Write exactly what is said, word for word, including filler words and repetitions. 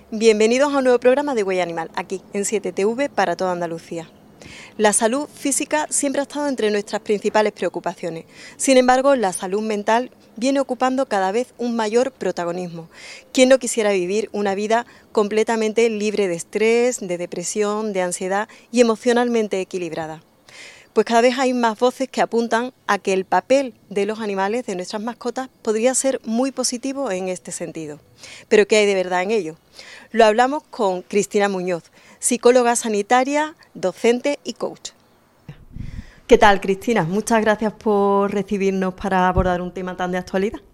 Bienvenidos a un nuevo programa de Huella Animal, aquí en siete T V para toda Andalucía. La salud física siempre ha estado entre nuestras principales preocupaciones. Sin embargo, la salud mental viene ocupando cada vez un mayor protagonismo. ¿Quién no quisiera vivir una vida completamente libre de estrés, de depresión, de ansiedad y emocionalmente equilibrada? Pues cada vez hay más voces que apuntan a que el papel de los animales, de nuestras mascotas, podría ser muy positivo en este sentido. Pero ¿qué hay de verdad en ello? Lo hablamos con Cristina Muñoz, psicóloga sanitaria, docente y coach. ¿Qué tal, Cristina? Muchas gracias por recibirnos para abordar un tema tan de actualidad.